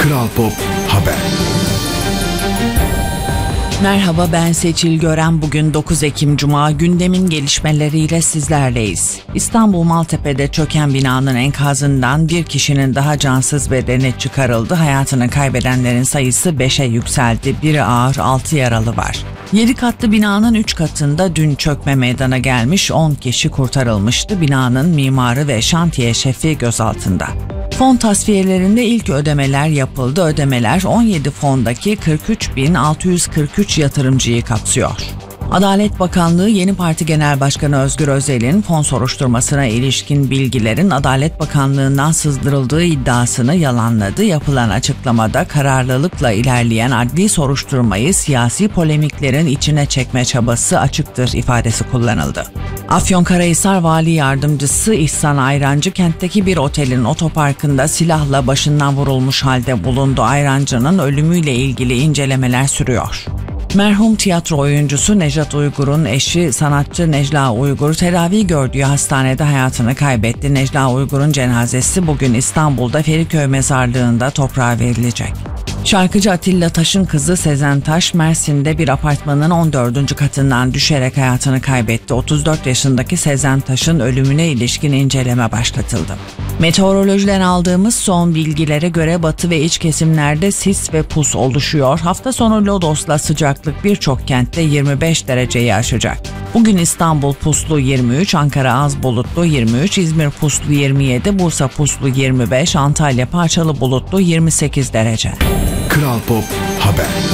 Kral Pop Haber. Merhaba, ben Seçil Gören. Bugün 9 Ekim Cuma, gündemin gelişmeleriyle sizlerleyiz. İstanbul Maltepe'de çöken binanın enkazından bir kişinin daha cansız bedeni çıkarıldı. Hayatını kaybedenlerin sayısı 5'e yükseldi. Biri ağır, 6 yaralı var. 7 katlı binanın 3 katında dün çökme meydana gelmiş, 10 kişi kurtarılmıştı. Binanın mimarı ve şantiye şefi gözaltında. Fon tasfiyelerinde ilk ödemeler yapıldı. Ödemeler 17 fondaki 43.643 yatırımcıyı kapsıyor. Adalet Bakanlığı Yeni Parti Genel Başkanı Özgür Özel'in fon soruşturmasına ilişkin bilgilerin Adalet Bakanlığı'ndan sızdırıldığı iddiasını yalanladı. Yapılan açıklamada kararlılıkla ilerleyen adli soruşturmayı siyasi polemiklerin içine çekme çabası açıktır ifadesi kullanıldı. Afyonkarahisar Vali Yardımcısı İhsan Ayrancı kentteki bir otelin otoparkında silahla başından vurulmuş halde bulundu. Ayrancı'nın ölümüyle ilgili incelemeler sürüyor. Merhum tiyatro oyuncusu Nejat Uygur'un eşi sanatçı Necla Uygur tedavi gördüğü hastanede hayatını kaybetti. Necla Uygur'un cenazesi bugün İstanbul'da Feriköy Mezarlığı'nda toprağa verilecek. Şarkıcı Atilla Taş'ın kızı Sezen Taş, Mersin'de bir apartmanın 14. katından düşerek hayatını kaybetti. 34 yaşındaki Sezen Taş'ın ölümüne ilişkin inceleme başlatıldı. Meteorolojiden aldığımız son bilgilere göre batı ve iç kesimlerde sis ve pus oluşuyor. Hafta sonu Lodos'la sıcaklık birçok kentte 25 dereceyi aşacak. Bugün İstanbul puslu 23, Ankara az bulutlu 23, İzmir puslu 27, Bursa puslu 25, Antalya parçalı bulutlu 28 derece. Kral Pop Haber.